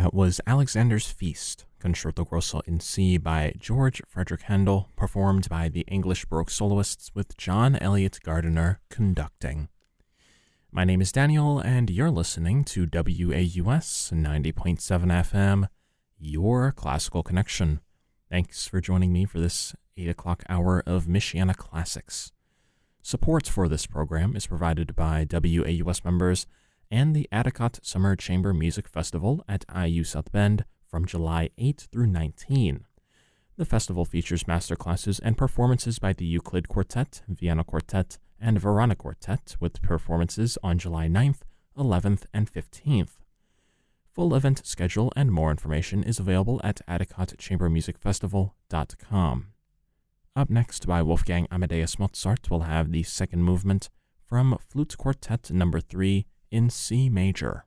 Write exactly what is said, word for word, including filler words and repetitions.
That was Alexander's Feast, Concerto Grosso in C by George Frederick Handel, performed by the English Baroque soloists with John Elliott Gardiner conducting. My name is Daniel, and you're listening to W A U S ninety point seven F M, your classical connection. Thanks for joining me for this eight o'clock hour of Michiana Classics. Support for this program is provided by W A U S members and the Addicott Summer Chamber Music Festival at I U South Bend from July eighth through nineteenth. The festival features masterclasses and performances by the Euclid Quartet, Vienna Quartet, and Verona Quartet, with performances on July ninth, eleventh, and fifteenth. Full event schedule and more information is available at addicott chamber music festival dot com. Up next, by Wolfgang Amadeus Mozart, we'll have the second movement from Flute Quartet number three in C major.